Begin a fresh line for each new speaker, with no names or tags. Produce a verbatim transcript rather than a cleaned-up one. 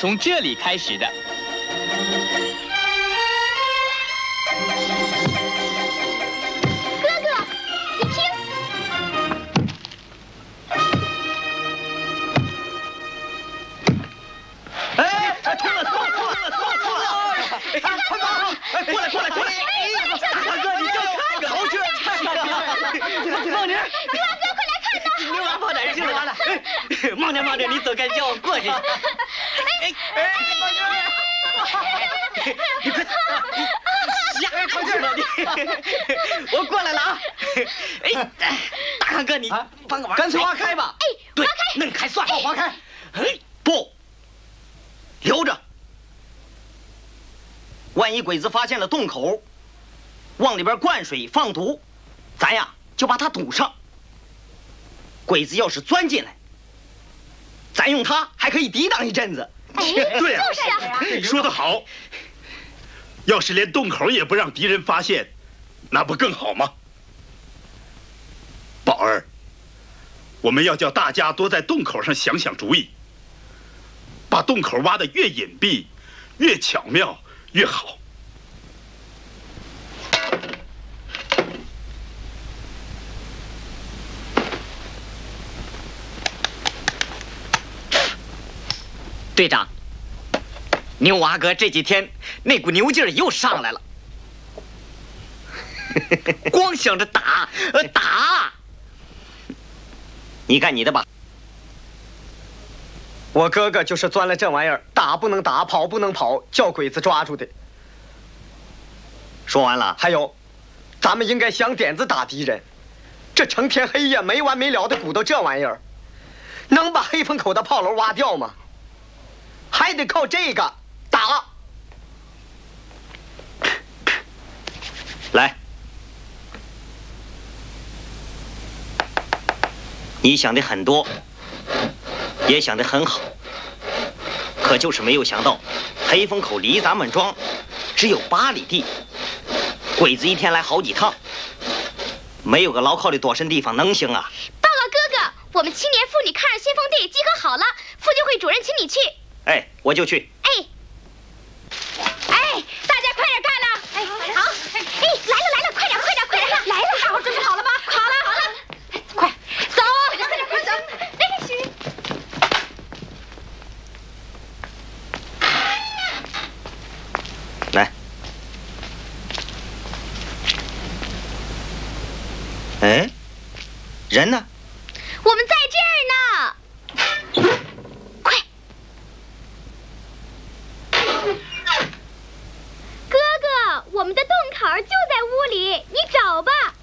从这里开始的。
哥哥，你听。
哎，错了错了错了错了错了！哎，快跑！哎，过来过来过来！大哥，你就看着，好这！梦宁，
大哥，快来看呐！
刘郎跑哪儿去了？哎，梦宁梦宁，你走开，叫我过去。哎哎，梦宁，你快，吓跑去了你！我过来了啊！哎，大康哥，你帮个忙，干脆挖开吧。
哎，
对，
挖开，
弄开算，挖开。哎，不，留着。万一鬼子发现了洞口，往里边灌水放毒，咱呀就把它堵上。鬼子要是钻进来，咱用它还可以抵挡一阵子。
哎，
对呀，
就是啊，
说得好。要是连洞口也不让敌人发现，那不更好吗？宝儿，我们要叫大家多在洞口上想想主意，把洞口挖得越隐蔽、越巧妙越好。
队长，牛娃哥这几天那股牛劲儿又上来了，光想着打，呃打。你干你的吧。
我哥哥就是钻了这玩意儿，打不能打，跑不能跑，叫鬼子抓住的。
说完了。
还有，咱们应该想点子打敌人。这成天黑夜没完没了的鼓捣这玩意儿，能把黑风口的炮楼挖掉吗？还得靠这个打。
来，你想的很多，也想得很好，可就是没有想到，黑风口离咱们庄只有八里地，鬼子一天来好几趟，没有个牢靠的躲身地方，能行啊？
报告哥哥，我们青年妇女抗日先锋队集合好了，妇女会主任请你去。
哎，我就去。
哎，哎，大家快点干了！哎，好，哎，来了来了，快点快点快点，来了！大伙准备好了吗？好了好了，快走，快点快点走！哎，去。
来。哎，人呢？
我们在这儿呢。快！哥哥，我们的洞口就在屋里，你找吧。